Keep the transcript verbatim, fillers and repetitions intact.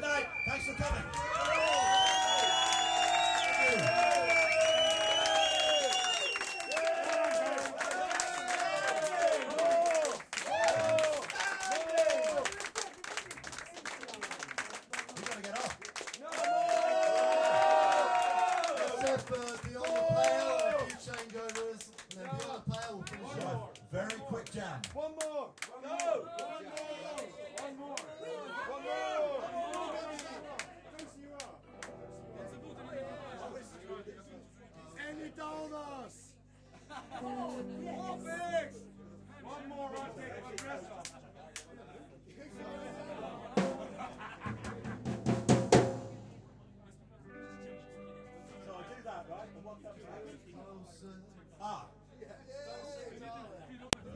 night. Thanks for coming. We've got to get off. Except uh, beyond the pale, a few changeovers, and then beyond the pale we'll finish off. Very quick jam.